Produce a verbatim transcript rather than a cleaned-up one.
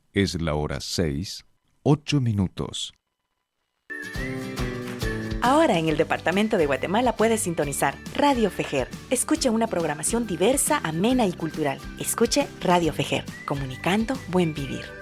Es la hora seis, ocho minutos. Ahora en el departamento de Guatemala puedes sintonizar Radio Fejer. Escuche una programación diversa, amena y cultural. Escuche Radio Fejer, comunicando buen vivir.